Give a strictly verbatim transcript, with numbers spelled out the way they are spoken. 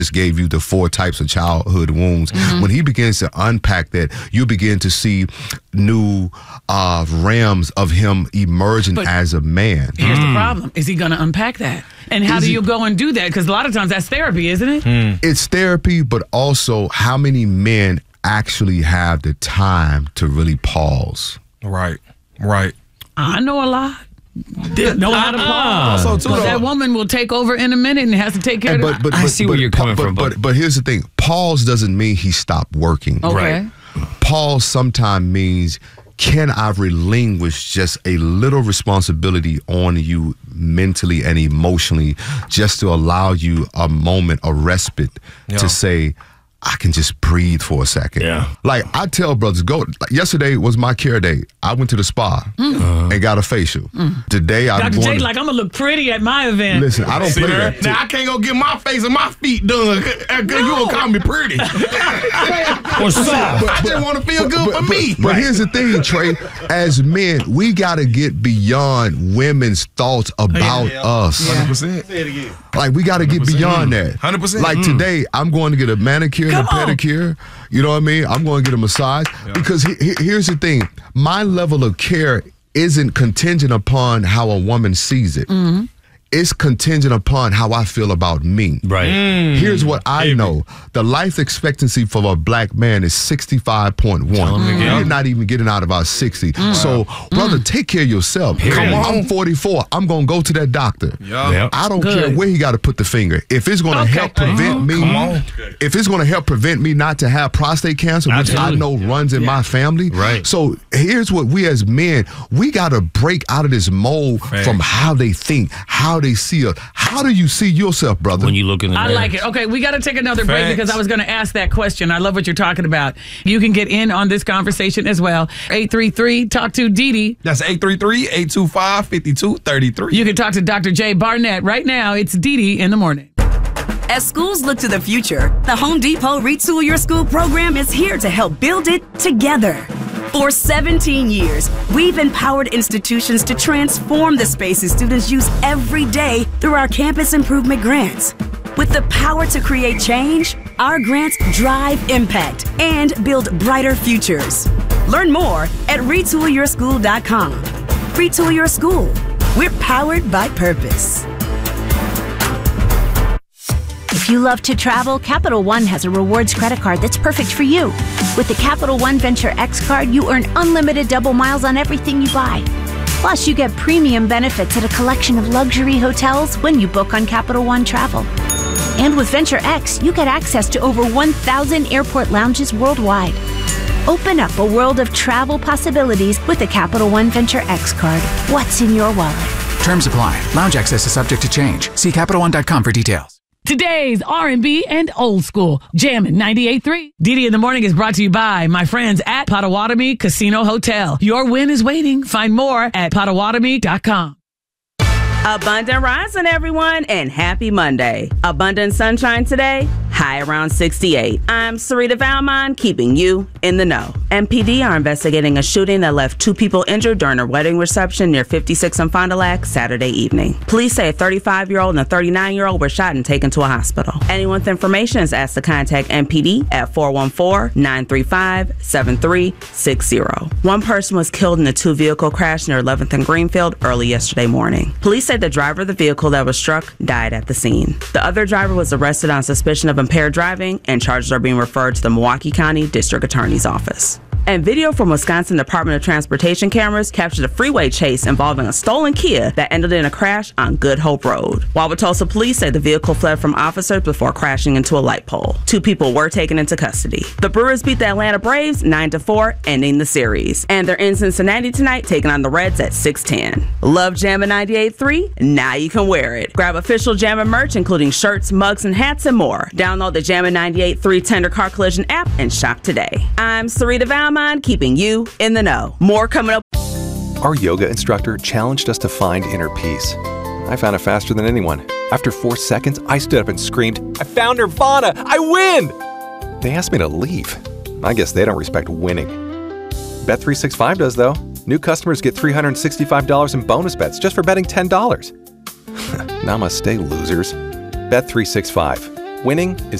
just gave you the four types of childhood wounds. Mm-hmm. When he begins to unpack that, you begin to see new uh, realms of him emerging but as a man. Here's mm. the problem. Is he going to unpack that? And how Is do you he, go and do that? Because a lot of times that's therapy, isn't it? Mm. It's therapy, but also how many men actually have the time to really pause? Right, right. I know a lot. Know how to pause. Also, too, that woman will take over in a minute and has to take care and of but, but, it. I but, see where but, you're coming but, from. But, but, but here's the thing. Pause doesn't mean he stopped working. Okay. Right. Pause sometimes means, can I relinquish just a little responsibility on you mentally and emotionally just to allow you a moment, a respite yeah. to say, I can just breathe for a second. Yeah. Like I tell brothers, go. Like yesterday was my care day. I went to the spa mm. uh, and got a facial. Mm. Today I'm Doctor going. J's to, like I'm gonna look pretty at my event. Listen, I don't play that. Now I can't go get my face and my feet done because no. you gonna call me pretty. What's up? I just want to feel good but, for but, me. But right. here's the thing, Trey. As men, we gotta get beyond women's thoughts about yeah. us. one hundred percent. Say it again. Like we gotta get beyond that. one hundred percent. Like mm. today, I'm going to get a manicure and a pedicure. You know what I mean? I'm going to get a massage yeah. because he, he, here's the thing. My level of care isn't contingent upon how a woman sees it. Mm-hmm. It's contingent upon how I feel about me. Right. Mm. Here's what I Maybe. know. The life expectancy for a black man is sixty-five point one. Mm. We're not even getting out of our sixty. Mm. So, brother, mm. take care of yourself. Come on. I'm forty-four. I'm going to go to that doctor. Yeah. Yep. I don't Good. care where he got to put the finger. If it's going to okay. help prevent uh-huh. me, Come on. if it's going to help prevent me not to have prostate cancer, which Absolutely. I know yeah. runs in yeah. my family. Right. So, here's what we as men, we got to break out of this mold Fair. from how they think, how they see us. How do you see yourself, brother? When you look in the I mirror. like it. Okay, we got to take another break Facts. because I was going to ask that question. I love what you're talking about. You can get in on this conversation as well. eight three three talk to Didi. That's eight three three, eight two five, five two three three. You can talk to Doctor J Barnett right now. It's Didi in the morning. As schools look to the future, the Home Depot Retool Your School program is here to help build it together. For seventeen years, we've empowered institutions to transform the spaces students use every day through our campus improvement grants. With the power to create change, our grants drive impact and build brighter futures. Learn more at retool your school dot com. Retool Your School. We're powered by purpose. If you love to travel, Capital One has a rewards credit card that's perfect for you. With the Capital One Venture X card, you earn unlimited double miles on everything you buy. Plus, you get premium benefits at a collection of luxury hotels when you book on Capital One Travel. And with Venture X, you get access to over one thousand airport lounges worldwide. Open up a world of travel possibilities with the Capital One Venture X card. What's in your wallet? Terms apply. Lounge access is subject to change. See Capital One dot com for details. Today's R and B and old school Jammin' ninety-eight point three. Didi in the Morning is brought to you by my friends at Potawatomi Casino Hotel. Your win is waiting. Find more at Potawatomi dot com. Abundant rising, everyone, and happy Monday. Abundant sunshine today, high around sixty-eight. I'm Sarita Valmont, keeping you in the know. M P D are investigating a shooting that left two people injured during a wedding reception near fifty-six and Fond du Lac Saturday evening. Police say a thirty-five-year-old and a thirty-nine-year-old were shot and taken to a hospital. Anyone with information is asked to contact M P D at four one four, nine three five, seven three six zero. One person was killed in a two-vehicle crash near eleventh and Greenfield early yesterday morning. Police said the driver of the vehicle that was struck died at the scene. The other driver was arrested on suspicion of impaired driving, and charges are being referred to the Milwaukee County District Attorney's Office. And video from Wisconsin Department of Transportation cameras captured a freeway chase involving a stolen Kia that ended in a crash on Good Hope Road. Wauwatosa police say the vehicle fled from officers before crashing into a light pole. Two people were taken into custody. The Brewers beat the Atlanta Braves nine to four, ending the series. And they're in Cincinnati tonight, taking on the Reds at six ten. Love Jammin' ninety-eight point three? Now you can wear it. Grab official Jammin' merch, including shirts, mugs, and hats, and more. Download the Jammin' ninety-eight point three Tender Car Collision app and shop today. I'm Sarita Valmont, keeping you in the know. More coming up. Our yoga instructor challenged us to find inner peace. I found it faster than anyone. After four seconds, I stood up and screamed, "I found Nirvana! I win!" They asked me to leave. I guess they don't respect winning. Bet three sixty-five does, though. New customers get three hundred sixty-five dollars in bonus bets just for betting ten dollars. Namaste, losers. Bet three sixty-five. Winning is